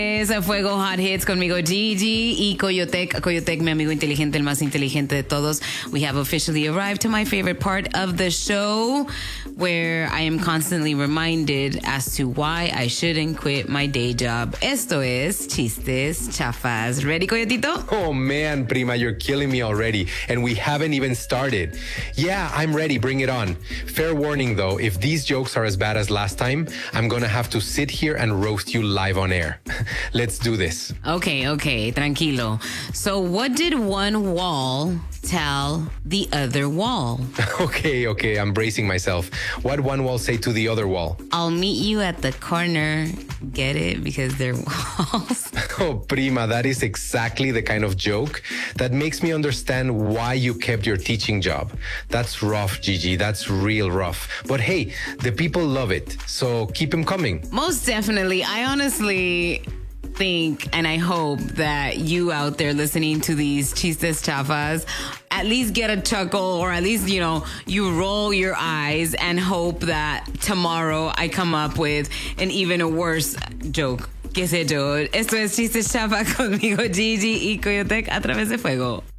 Es a Fuego Hot Hits conmigo Gigi y Coyotec. Coyotec, mi amigo inteligente, el más inteligente de todos. We have officially arrived to my favorite part of the show, where I am constantly reminded as to why I shouldn't quit my day job. Esto es Chistes Chafas. Ready, Coyotito? Oh man, Prima, you're killing me already, and we haven't even started. Yeah, I'm ready, bring it on. Fair warning though, if these jokes are as bad as last time, I'm gonna have to sit here and roast you live on air. Let's do this. Okay, tranquilo. So what did one wall tell the other wall? Okay, I'm bracing myself. What one wall say to the other wall? I'll meet you at the corner. Get it? Because they're walls. Oh, Prima, that is exactly the kind of joke that makes me understand why you kept your teaching job. That's rough, Gigi. That's real rough. But hey, the people love it. So keep them coming. Most definitely. I honestly think and I hope that you out there listening to these Chistes Chafas at least get a chuckle, or at least, you roll your eyes and hope that tomorrow I come up with an even worse joke. ¿Qué sé yo? Esto es Chistes Chafas conmigo, Gigi y Coyotec a través de Fuego.